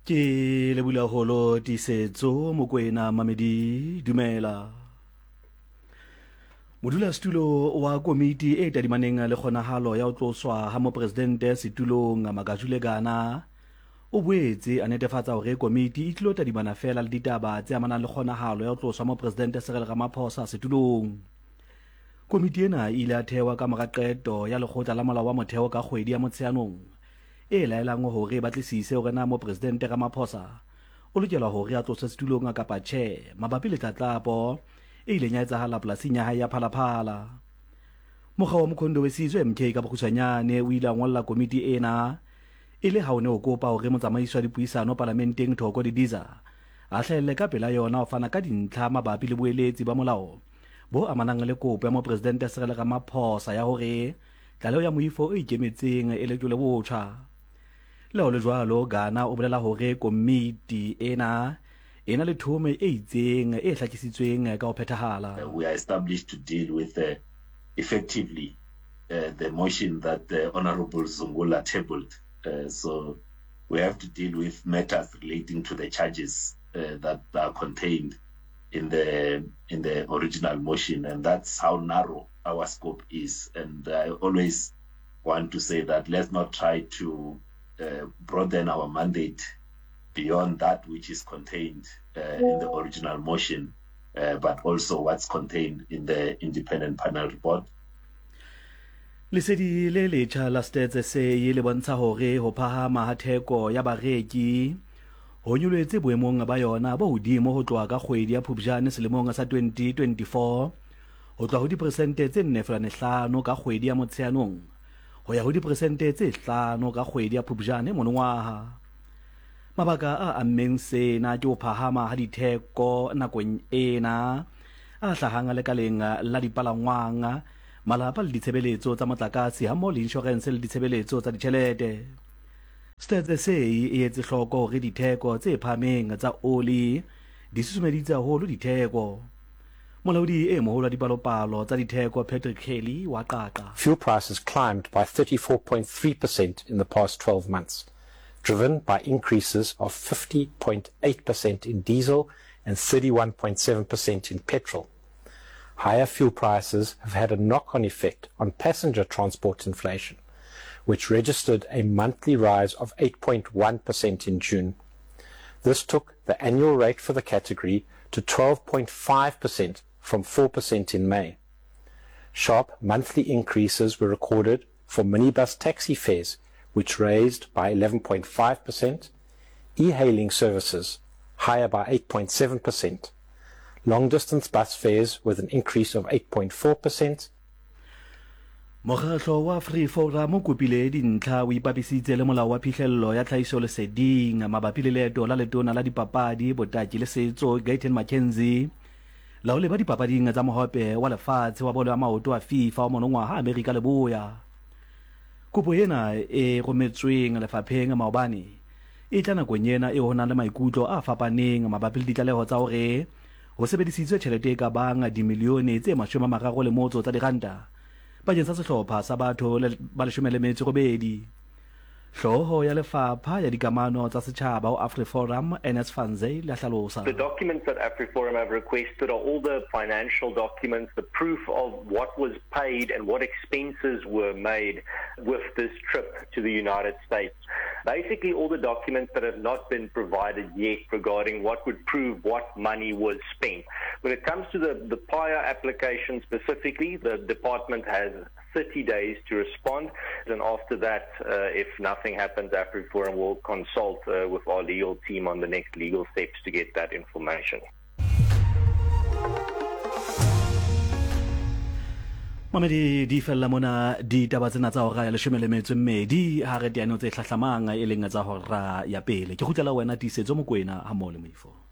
Ke lebula holo tisetso Mokoena Mamedi dumela. Modulasetulo wa komiti e tadimaneng le kgonahalo ya ho tloswa ha mopresidente setulong Makajule Gana o boetse a netefatsa hore komiti e tlilo tadimana fela le ditaba tse amanang le kgonahalo ya ho tloswa mopresidente Cyril Ramaphosa setulong. Komiti ena e ile a thewa ka mora qeto ya lekgotla la molao wa motheo ka kgwedi ya Motsheanong e laelang hore ba tlisise hore na mopresidente Ramaphosa o lokela hore a tloswe setulong kapa tjhe mabapi le tlatlapo e ileng ya etsahala polasing ya hae ya Phalaphala. Mokga wa Mkhondo Wesizwe MK ka bokgutshwanyane o ile a ngolla komiti ena e le ha o ne o kopa hore motsamaiso wa dipuisano parlamenteng Thoko Didiza a hlahelle ka pela yona ho fana ka dintlha mabapi le boeletsi ba molao bo amanang le kopo ya mopresidente Cyril Ramaphosa ya hore tlaleho ya moifo o ikemetseng e letlole botjha. Le ho le jwalo Gana o bolela hore komiti ena ena le thome e itseng e hlakisitsweng ka ho phethahala. We are established to deal with effectively the motion that Honorable Zungula tabled. So we have to deal with matters relating to the charges that are contained in the original motion, and that's how narrow our scope is. And I always want to say that let's not try to broaden our mandate beyond that which is contained in the original motion, but also what's contained in the independent panel report. Lesedi le letjha la Stats se le bontsha hore ho phahama ha theko ya bareki ho nyoletse boemong ba yona bo hodimo ho tloha ka kgwedi ya Phupjane selemong sa 2024 ho tloha ho diperesente tse 4.5 ka kgwedi ya Motsheanong ho ya ho diperesente tse 5 ka kgwedi ya Phupjane monongwaha. Mabaka a ammeng sena ke ho phahama ha ditheko nakong ena a hlahang le kaleng la dipalangwang, malapa le ditshebeletso tsa motlakase ha mo le insurance le ditshebeletso tsa ditjhelete. Stats se e etse hloko hore ditheko tse phameng tsa oli di susumeditse haholo ditheko. Molaodi e moholo wa dipalopalo tsa ditheko Patrick Kelly wa qaqa. Fuel prices climbed by 34.3% in the past 12 months, driven by increases of 50.8% in diesel and 31.7% in petrol. Higher fuel prices have had a knock-on effect on passenger transport inflation, which registered a monthly rise of 8.1% in June. This took the annual rate for the category to 12.5% from 4% in May. Sharp monthly increases were recorded for minibus taxi fares, which raised by 11.5%, e-hailing services higher by 8.7%, long-distance bus fares with an increase of 8.4%. Mokgatlo wa Free Forum o kopile dintlha o ipapisitse le molao wa phihlello ya tlhahiso leseding mabapi le leeto la letona la dipapadi botaki le setso Gayton McKenzie la ho leba dipapading tsa mohope wa lefatshe wa bolo ya maoto wa FIFA wa monongwaha Amerika Leboya. Kopo ena e rometsweng lefapheng maobane e tla nakong ena e hona le maikutlo a fapaneng mabapi le ditlaleho tsa hore ho sebedisitswe tjhelete e ka bang dimilione tse 30 tsa diranta bakeng sa sehlopha sa batho ba 18. Hloho ya lefapha ya dikamano tsa setjhaba o AfriForum Ernest Fanze la hlalosa. The documents that AfriForum have requested are all the financial documents, the proof of what was paid and what expenses were made with this trip to the United States. Basically all the documents that have not been provided yet regarding what would prove what money was spent. When it comes to the PAIA application specifically, the department has 30 days to respond, and after that, if nothing happens, AfriForum will consult with our legal team on the next legal steps to get that information. Mamedi di fella mona di taba tsena tsa hora ya 12 ha re diano tse hlahlamang e leng tsa hora ya pele. Ke kgutlela wena tisetso Mokoena ha mo le moifo.